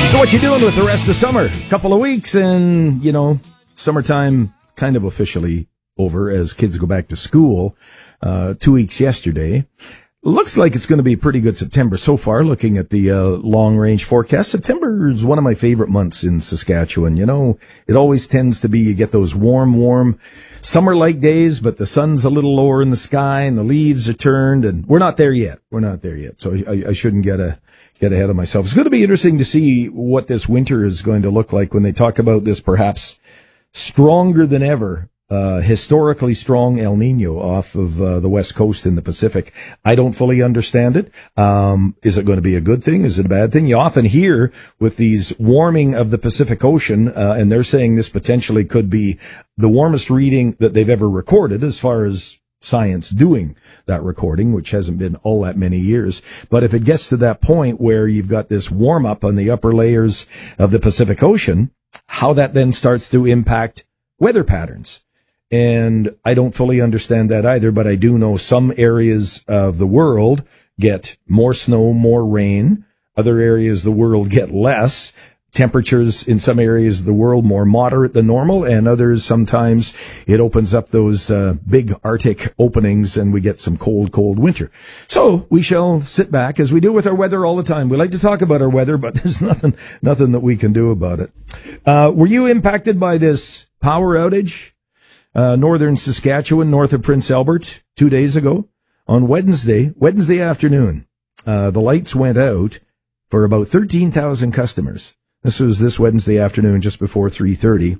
So what you doing with the rest of the summer? Couple of weeks and, summertime kind of officially over as kids go back to school. 2 weeks yesterday. Looks like it's going to be a pretty good September so far, looking at the long-range forecast. September is one of my favorite months in Saskatchewan. It always tends to be, you get those warm, summer-like days, but the sun's a little lower in the sky and the leaves are turned, and we're not there yet. So I shouldn't get ahead of myself. It's going to be interesting to see what this winter is going to look like when they talk about this perhaps stronger than ever historically strong El Nino off of the West Coast in the Pacific. I don't fully understand it. Is it going to be a good thing? Is it a bad thing? You often hear with these warming of the Pacific Ocean, and they're saying this potentially could be the warmest reading that they've ever recorded as far as science doing that recording, which hasn't been all that many years. But if it gets to that point where you've got this warm up on the upper layers of the Pacific Ocean, how that then starts to impact weather patterns. And I don't fully understand that either, but I do know some areas of the world get more snow, more rain. Other areas of the world get less. Temperatures in some areas of the world more moderate than normal, and others sometimes it opens up those big Arctic openings and we get some cold winter. So we shall sit back as we do with our weather all the time. We like to talk about our weather, but there's nothing that we can do about it. Were you impacted by this power outage? Northern Saskatchewan, north of Prince Albert, 2 days ago. On Wednesday afternoon, the lights went out for about 13,000 customers. This was this Wednesday afternoon, just before 3:30.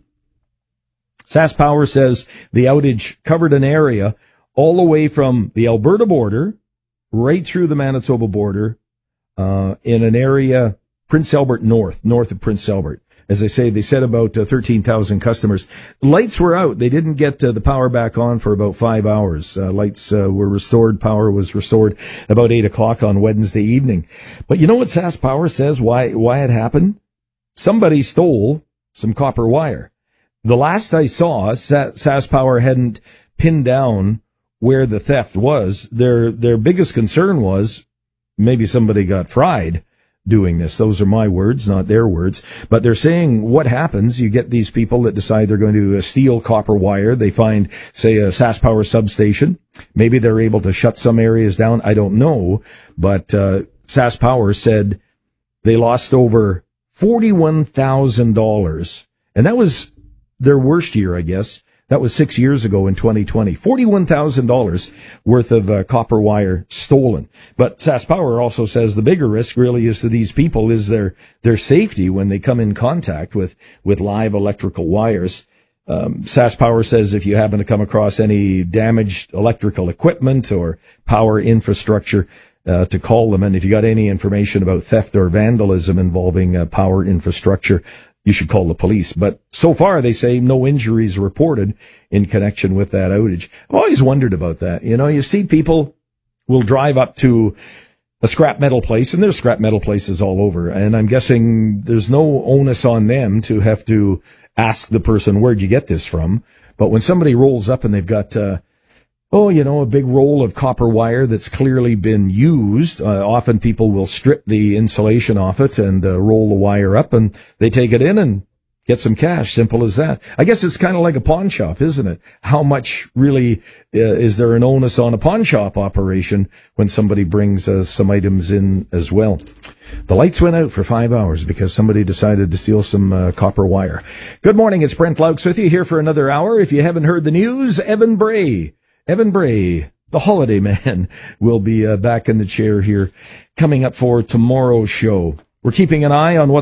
SaskPower says the outage covered an area all the way from the Alberta border right through the Manitoba border, in an area, Prince Albert north of Prince Albert. As I say, they said about 13,000 customers. Lights were out. They didn't get the power back on for about 5 hours. Lights were restored. Power was restored about 8 o'clock on Wednesday evening. But you know what SaskPower says why it happened? Somebody stole some copper wire. The last I saw, SaskPower hadn't pinned down where the theft was. Their biggest concern was maybe somebody got fried doing this. Those are my words, not their words. But they're saying what happens, you get these people that decide they're going to steal copper wire. They find, say, a SaskPower substation. Maybe they're able to shut some areas down. I don't know. But SaskPower said they lost over $41,000. And that was their worst year, I guess. That was 6 years ago in 2020. $41,000 worth of copper wire stolen. But SaskPower also says the bigger risk really is to these people is their safety when they come in contact with live electrical wires. SaskPower says if you happen to come across any damaged electrical equipment or power infrastructure, to call them. And if you got any information about theft or vandalism involving power infrastructure, you should call the police. But so far, they say no injuries reported in connection with that outage. I've always wondered about that. You see people will drive up to a scrap metal place, and there's scrap metal places all over. And I'm guessing there's no onus on them to have to ask the person, where'd you get this from? But when somebody rolls up and they've got, a big roll of copper wire that's clearly been used. Often people will strip the insulation off it and roll the wire up, and they take it in and get some cash. Simple as that. I guess it's kind of like a pawn shop, isn't it? How much really is there an onus on a pawn shop operation when somebody brings some items in as well? The lights went out for 5 hours because somebody decided to steal some copper wire. Good morning. It's Brent Laux with you here for another hour. If you haven't heard the news, Evan Bray, the holiday man, will be back in the chair here coming up for tomorrow's show. We're keeping an eye on what